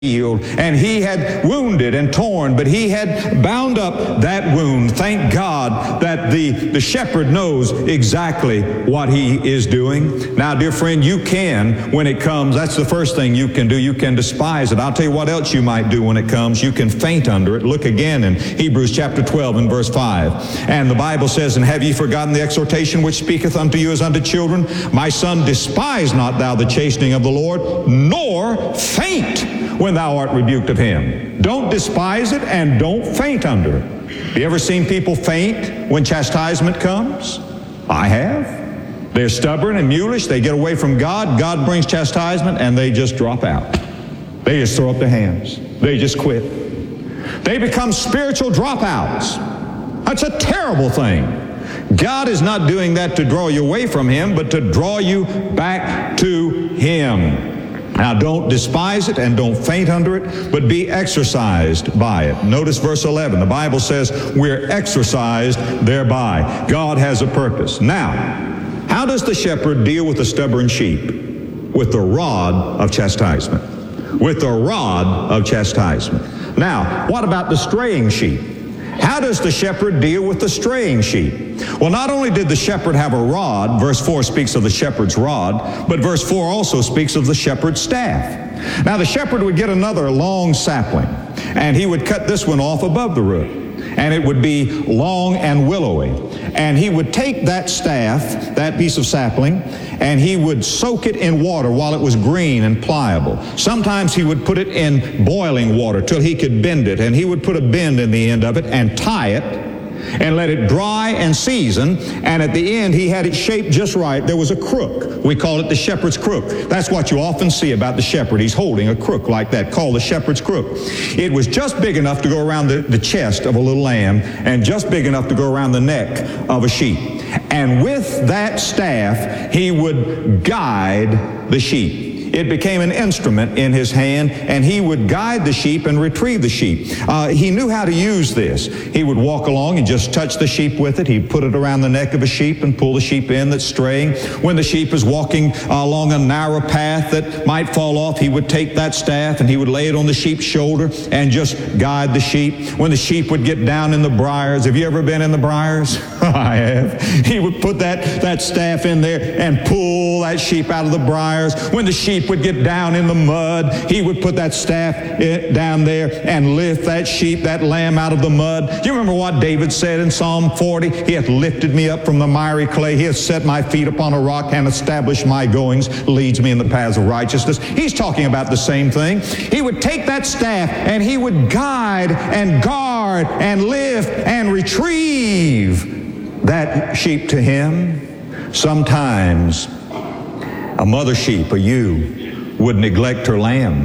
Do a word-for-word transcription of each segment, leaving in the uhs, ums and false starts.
healed, and he had wounded and torn, but he had bound up that wound. Thank God that the, the shepherd knows exactly what he is doing. Now, dear friend, you can, when it comes, that's the first thing you can do. You can despise it. I'll tell you what else you might do when it comes. You can faint under it. Look again in Hebrews chapter twelve and verse five. And the Bible says, "And have ye forgotten the exhortation which speaketh unto you as unto children? My son, despise not thou the chastening of the Lord, nor faint when thou art rebuked of him." Don't despise it and don't faint under it. Have you ever seen people faint when chastisement comes? I have. They're stubborn and mulish. They get away from God. God brings chastisement and they just drop out. They just throw up their hands. They just quit. They become spiritual dropouts. That's a terrible thing. God is not doing that to draw you away from him, but to draw you back to him. Now, don't despise it and don't faint under it, but be exercised by it. Notice verse eleven. The Bible says we're exercised thereby. God has a purpose. Now, how does the shepherd deal with the stubborn sheep? With the rod of chastisement. With the rod of chastisement. Now, what about the straying sheep? How does the shepherd deal with the straying sheep? Well, not only did the shepherd have a rod, verse four speaks of the shepherd's rod, but verse four also speaks of the shepherd's staff. Now, the shepherd would get another long sapling, and he would cut this one off above the root, and it would be long and willowy. And he would take that staff, that piece of sapling, and he would soak it in water while it was green and pliable. Sometimes he would put it in boiling water till he could bend it, and he would put a bend in the end of it and tie it and let it dry and season, and at the end he had it shaped just right. There was a crook. We call it the shepherd's crook. That's what you often see about the shepherd. He's holding a crook like that, called the shepherd's crook. It was just big enough to go around the, the chest of a little lamb, and just big enough to go around the neck of a sheep. And with that staff, he would guide the sheep. It became an instrument in his hand, and he would guide the sheep and retrieve the sheep. Uh, he knew how to use this. He would walk along and just touch the sheep with it. He'd put it around the neck of a sheep and pull the sheep in that's straying. When the sheep is walking uh, along a narrow path that might fall off, he would take that staff and he would lay it on the sheep's shoulder and just guide the sheep. When the sheep would get down in the briars, have you ever been in the briars? I have. He would put that, that staff in there and pull that sheep out of the briars. When the sheep would get down in the mud, he would put that staff down there and lift that sheep, that lamb out of the mud. You remember what David said in Psalm forty? He hath lifted me up from the miry clay. He hath set my feet upon a rock and established my goings, leads me in the paths of righteousness. He's talking about the same thing. He would take that staff and he would guide and guard and lift and retrieve that sheep to him. Sometimes a mother sheep, a ewe, would neglect her lamb.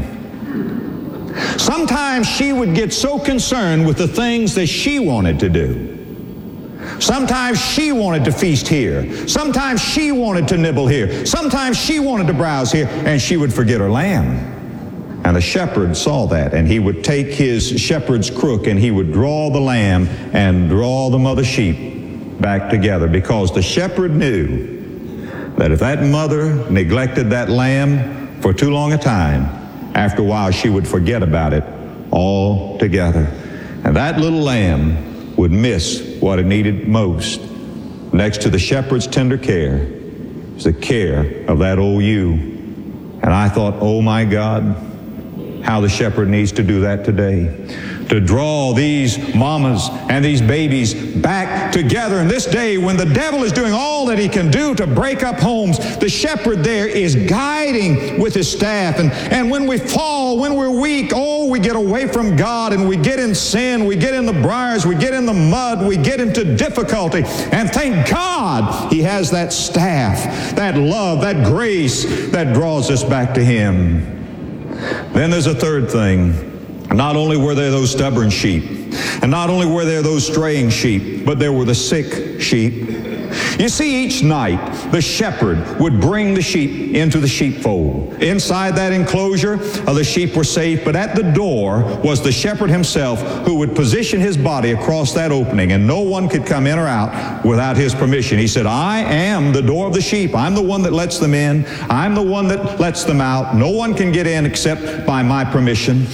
Sometimes she would get so concerned with the things that she wanted to do. Sometimes she wanted to feast here. Sometimes she wanted to nibble here. Sometimes she wanted to browse here, and she would forget her lamb. And the shepherd saw that, and he would take his shepherd's crook and he would draw the lamb and draw the mother sheep back together, because the shepherd knew that if that mother neglected that lamb for too long a time, after a while she would forget about it altogether. And that little lamb would miss what it needed most. Next to the shepherd's tender care is the care of that old ewe. And I thought, oh my God, how the shepherd needs to do that today. To draw these mamas and these babies back together. In this day when the devil is doing all that he can do to break up homes, the shepherd there is guiding with his staff. And, and when we fall, when we're weak, oh, we get away from God and we get in sin, we get in the briars, we get in the mud, we get into difficulty. And thank God he has that staff, that love, that grace that draws us back to him. Then there's a third thing. Not only were there those stubborn sheep, and not only were there those straying sheep, but there were the sick sheep. You see, each night the shepherd would bring the sheep into the sheepfold. Inside that enclosure, uh, the sheep were safe, but at the door was the shepherd himself, who would position his body across that opening, and no one could come in or out without his permission. He said, I am the door of the sheep. I'm the one that lets them in. I'm the one that lets them out. No one can get in except by my permission.